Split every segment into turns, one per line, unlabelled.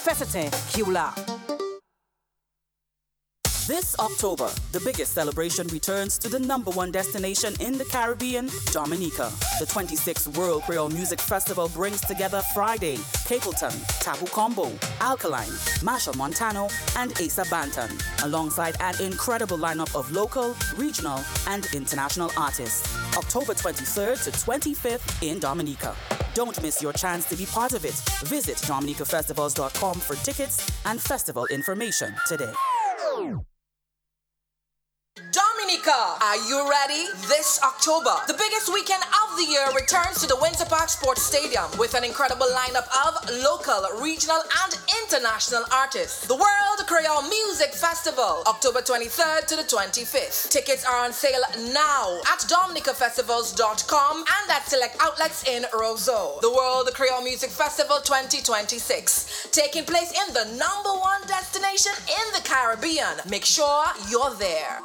Fesite Kiula. This October, the biggest celebration returns to the #1 destination in the Caribbean, Dominica. The 26th World Creole Music Festival brings together Friday, Capleton, Tabu Combo, Alkaline, Machel Montano, and Asa Banton, alongside an incredible lineup of local, regional, and international artists. October 23rd to 25th in Dominica. Don't miss your chance to be part of it. Visit dominicafestivals.com for tickets and festival information today.
Dominica, are you ready? This October, the biggest weekend of the year returns to the Winter Park Sports Stadium with an incredible lineup of local, regional, and international artists. The World Creole Music Festival, October 23rd to the 25th. Tickets are on sale now at dominicafestivals.com and at select outlets in Roseau. The World Creole Music Festival 2026, taking place in the #1 destination in the Caribbean. Make sure you're there.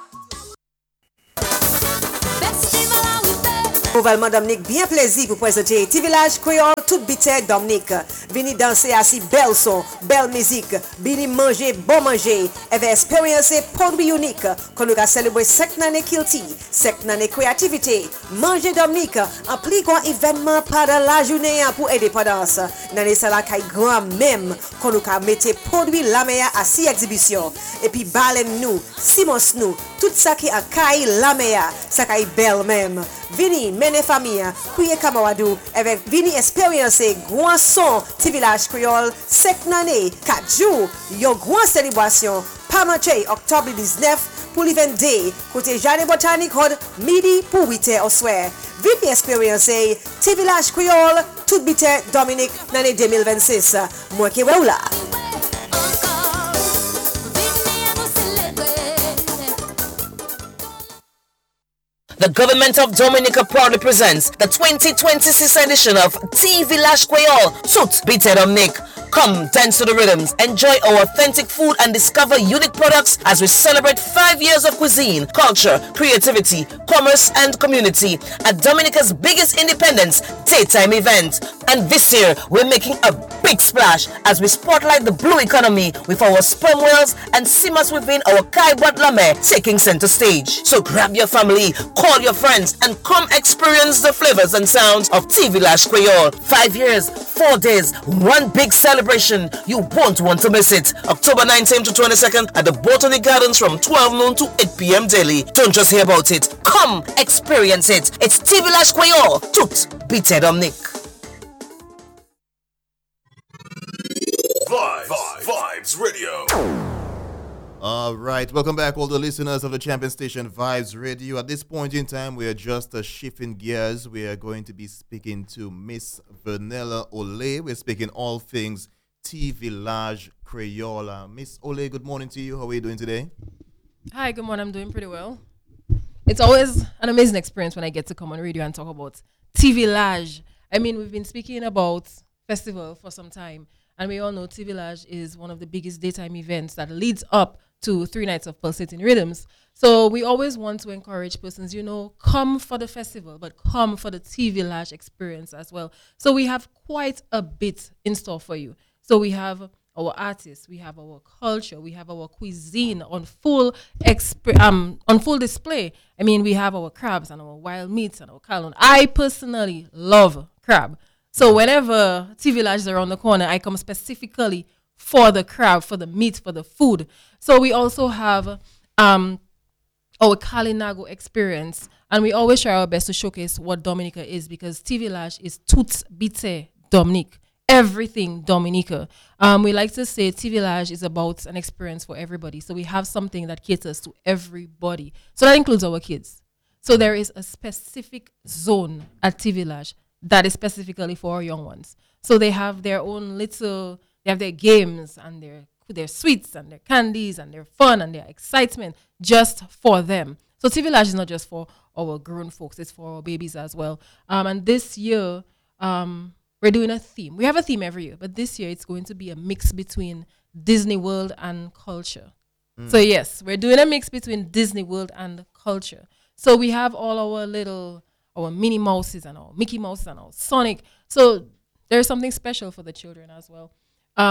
Nouvellement Dominique, bien plaisir pour présenter Ti Village Creole tout bité Dominique. Vini danser assis bel son, belle musique, vini manger bon manger, et va expériencer produit unique qu'on nous a célébrer 5 années Kilti, 5 années créativité. Manger Dominique, implique un événement pendant la journée pour indépendance. Dans les salles qui grand même qu'on nous a mettre produit la meilleure à 6 exhibitions. Et puis balen nous, Simons nous, tout ça qui a caille la meilleure, ça qui belle même. Vini mene famille, couille Kamawadou avec Vini expériencer grand son Ti Village Creole 5 années, 4 jours, yon grand célébration, pas manquer octobre 19 pour l'event day, côté Jardin Botanique Road, midi pour 8h au soir. Vini expériencer Ti Village Creole tout bité Dominique l'année 2026. Moi qui ouais là.
The government of Dominica proudly presents the 2026 edition of Ti Village Creole Tout Bite Dominique. Come dance to the rhythms, enjoy our authentic food and discover unique products as we celebrate 5 years of cuisine, culture, creativity, commerce and community at Dominica's biggest independence daytime event. And this year we're making a big splash as we spotlight the blue economy with our sperm whales and simas within our Kai Wat Lame taking center stage. So grab your family, call your friends and come experience the flavors and sounds of Ti Village Creole. 5 years, 4 days, one big celebration. You won't want to miss it. October 19th to 22nd at the Botanic Gardens from 12 noon to 8 p.m. daily. Don't just hear about it. Come experience it. It's Ti Village Creole. Tout bite Dominique.
Vibes Radio. All right, welcome back, all the listeners of the champion station Vibes Radio. At this point in time, we are just shifting gears. We are going to be speaking to Miss Vernella Ole. We're speaking all things Ti Village Creole. Miss Ole, good morning to you. How are you doing today?
Hi, good morning. I'm doing pretty well. It's always an amazing experience when I get to come on radio and talk about Ti Village. I mean, we've been speaking about festival for some time, and we all know Ti Village is one of the biggest daytime events that leads up to 3 nights of pulsating rhythms. So we always want to encourage persons, come for the festival, but come for the Ti Village experience as well. So we have quite a bit in store for you. So we have our artists, we have our culture, we have our cuisine on full display. I mean, we have our crabs and our wild meats and our calon. I personally love crab. So whenever Ti Village is around the corner, I come specifically for the crab, for the meat, for the food. So we also have our Kalinago experience, and we always try our best to showcase what Dominica is, because Ti Village is tout bite Dominique, everything Dominica. We like to say Ti Village is about an experience for everybody. So we have something that caters to everybody. So that includes our kids. So there is a specific zone at Ti Village that is specifically for our young ones. So they have their own they have their games and their sweets and their candies and their fun and their excitement just for them. So Ti Village is not just for our grown folks, it's for our babies as well. And this year, we're doing a theme. We have a theme every year, but this year it's going to be a mix between Disney World and culture. So yes, we're doing a mix between Disney World and culture. So we have all our Minnie Mouses and our Mickey Mouse and our Sonic. So there's something special for the children as well.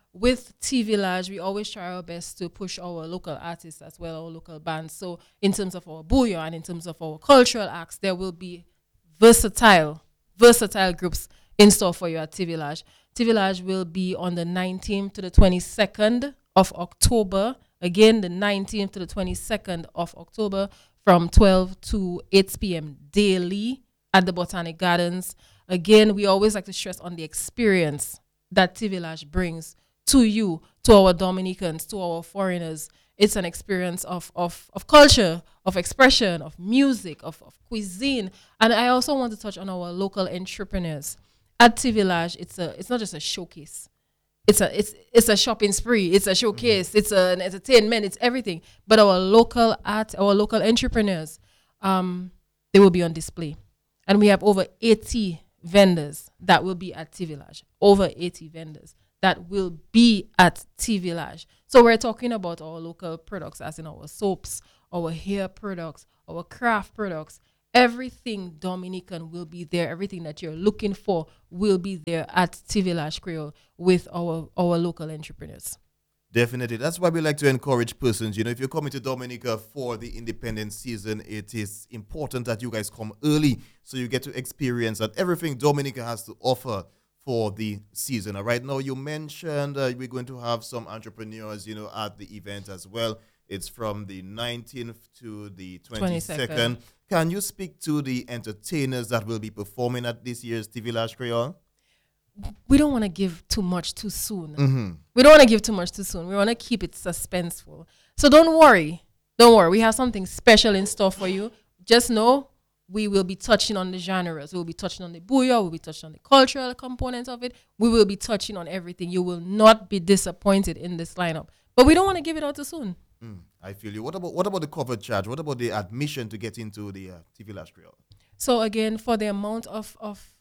with T Village, we always try our best to push our local artists as well, our local bands. So in terms of our bouillon and in terms of our cultural acts, there will be versatile groups in store for you at T Village. T Village will be on the 19th to the 22nd of October. Again, the 19th to the 22nd of October from 12 to 8 p.m. daily at the Botanic Gardens. Again, we always like to stress on the experience that T Village brings to you, to our Dominicans, to our foreigners. It's an experience of culture, of expression, of music, of cuisine. And I also want to touch on our local entrepreneurs. At T Village, it's not just a showcase. It's a shopping spree. It's a showcase. It's an entertainment. It's everything. But our local art, our local entrepreneurs, they will be on display. And we have over 80 vendors that will be at T Village. Over 80 vendors that will be at T Village. So we're talking about our local products, as in our soaps, our hair products, our craft products. Everything Dominican will be there. Everything that you're looking for will be there at T Village Creole with our local entrepreneurs.
Definitely. That's why we like to encourage persons. If you're coming to Dominica for the independence season, it is important that you guys come early so you get to experience that everything Dominica has to offer for the season. Right now, you mentioned we're going to have some entrepreneurs, at the event as well. It's from the 19th to the 22nd. Can you speak to the entertainers that will be performing at this year's T Village Creole?
We don't want to give too much too soon.
Mm-hmm.
We don't want to give too much too soon. We want to keep it suspenseful. So don't worry. Don't worry. We have something special in store for you. Just know we will be touching on the genres. We'll be touching on the bouillon. We'll be touching on the cultural components of it. We will be touching on everything. You will not be disappointed in this lineup. But we don't want to give it out too soon.
I feel you. What about the cover charge? What about the admission to get into the T Village Creole?
So again, for the amount of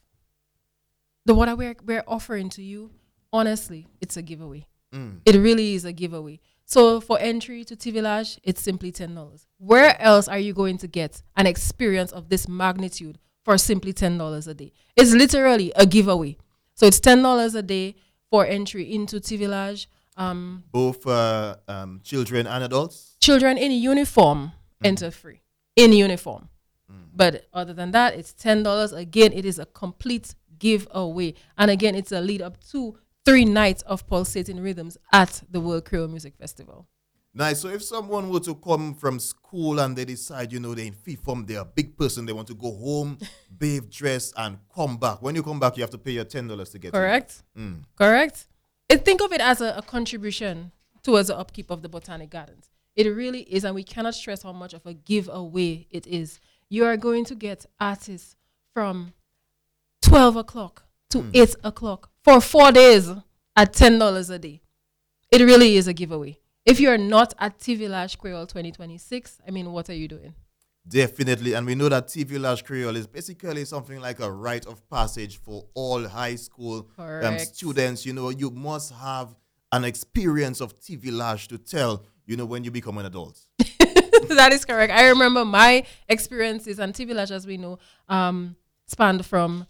the what we're offering to you, honestly, it's a giveaway. It really is a giveaway. So for entry to T Village, it's simply $10. Where else are you going to get an experience of this magnitude for simply $10 a day? It's literally a giveaway. So it's $10 a day for entry into T Village.
Both children and adults?
Children in uniform enter free. In uniform. But other than that, it's $10. Again, it is a complete giveaway. And again, it's a lead up to 3 nights of pulsating rhythms at the World Creole Music Festival.
Nice. So if someone were to come from school and they decide, they're in fifth form, they're a big person, they want to go home, bathe, dress, and come back. When you come back, you have to pay your $10 to get
Correct. Correct. Think of it as a contribution towards the upkeep of the Botanic Gardens. It really is, and we cannot stress how much of a giveaway it is. You are going to get artists from 12 o'clock to 8 o'clock for 4 days at $10 a day. It really is a giveaway. If you're not at T Village Creole 2026, what are you doing?
Definitely. And we know that T Village Creole is basically something like a rite of passage for all high school students. You must have an experience of T Village to tell, when you become an adult.
That is correct. I remember my experiences, and T Village, as we know, spanned from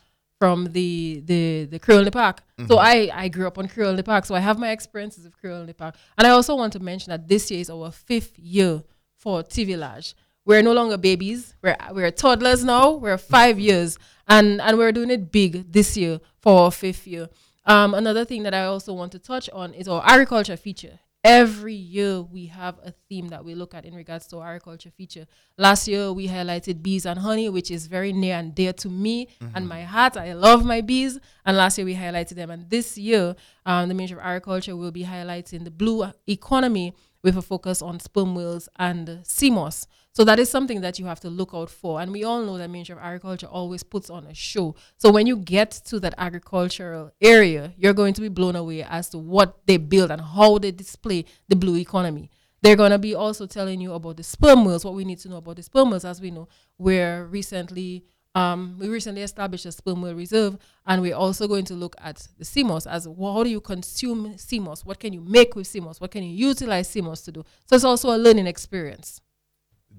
the Creole in the Park. So I grew up on Creole in the Park, so I have my experiences of Creole in the Park. And I also want to mention that this year is our 5th year for T Village. We're no longer babies. We're toddlers now. We're 5 years. And we're doing it big this year for our 5th year. Another thing that I also want to touch on is our agriculture feature. Every year we have a theme that we look at in regards to our agriculture feature. Last year we highlighted bees and honey, which is very near and dear to me and my heart. I love my bees. And last year we highlighted them. And this year, the Ministry of Agriculture will be highlighting the blue economy with a focus on sperm whales and sea moss. So that is something that you have to look out for. And we all know that Ministry of Agriculture always puts on a show. So when you get to that agricultural area, you're going to be blown away as to what they build and how they display the blue economy. They're going to be also telling you about the sperm whales, what we need to know about the sperm whales. As we know, we recently established a sperm whale reserve, and we're also going to look at the sea moss as how do you consume sea moss? What can you make with sea moss? What can you utilize sea moss to do? So it's also a learning experience.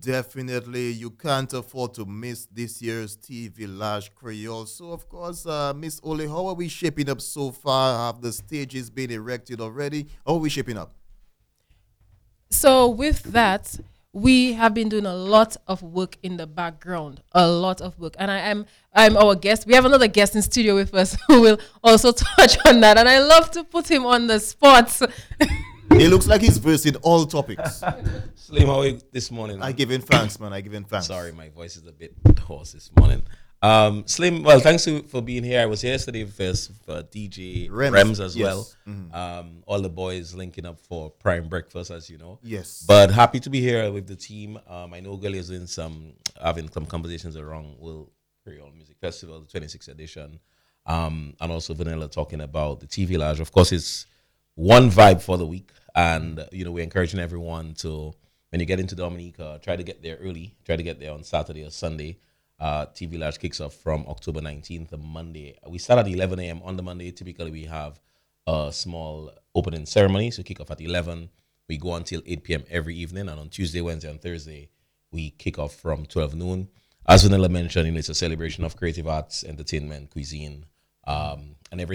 Definitely, you can't afford to miss this year's T Village Creole. So, of course, Miss Ole, how are we shaping up so far? Have the stages been erected already? How are we shaping up?
So with that, we have been doing a lot of work in the background, a lot of work. And I'm our guest. We have another guest in studio with us who will also touch on that. And I love to put him on the spot.
He looks like he's versed in all topics.
Slim, how are you this morning?
I give him thanks, man. I give him thanks.
Sorry, my voice is a bit hoarse this morning. Slim, well, thanks for being here. I was here yesterday for DJ Rems as well. Mm-hmm. All the boys linking up for Prime Breakfast, as you know.
Yes.
But happy to be here with the team. I know Gully is having some conversations around World Creole Music Festival, the 26th edition, and also Vanilla talking about the TV Village. Of course, it's one vibe for the week. And, we're encouraging everyone to, when you get into Dominica, try to get there early. Try to get there on Saturday or Sunday. TV Village kicks off from October 19th, the Monday. We start at 11 a.m. on the Monday. Typically, we have a small opening ceremony. So kick off at 11. We go until 8 p.m. every evening. And on Tuesday, Wednesday, and Thursday, we kick off from 12 noon. As Vanilla mentioned, it's a celebration of creative arts, entertainment, cuisine, and everything.